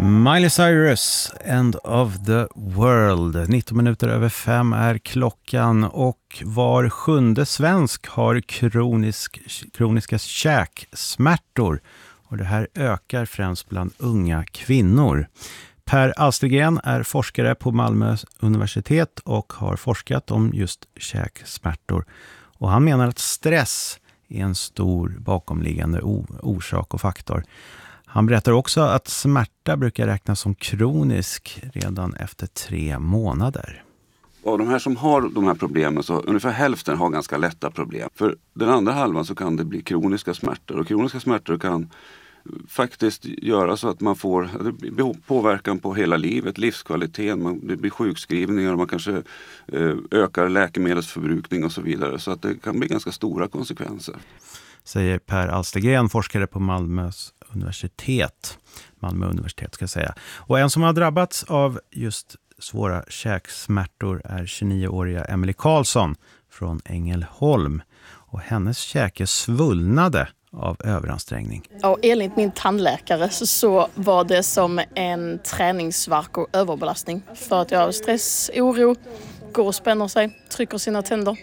Miley Cyrus, End of the World. 19 minuter över 5 är klockan och var sjunde svensk har kroniska käksmärtor. Och det här ökar främst bland unga kvinnor. Per Alstergren är forskare på Malmö universitet och har forskat om just käksmärtor. Och han menar att stress är en stor bakomliggande orsak och faktor. Han berättar också att smärta brukar räknas som kronisk redan efter 3 månader. Av de här som har de här problemen så ungefär hälften har ganska lätta problem. För den andra halvan så kan det bli kroniska smärtor. Och kroniska smärtor kan faktiskt göra så att man får påverkan på hela livet, livskvaliteten, det blir sjukskrivningar, man kanske ökar läkemedelsförbrukning och så vidare. Så att det kan bli ganska stora konsekvenser. Säger Per Alstergren, forskare på Malmö universitet ska jag säga. Och en som har drabbats av just svåra käksmärtor är 29-åriga Emily Karlsson från Ängelholm. Och hennes käke svullnade av överansträngning. Och enligt min tandläkare så var det som en träningsvärk och överbelastning. För att jag har stress, oro, går och spänner sig, trycker sina tänder.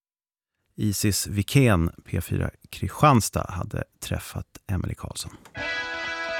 Isis Wikén, P4 Kristianstad, hade träffat Emily Karlsson.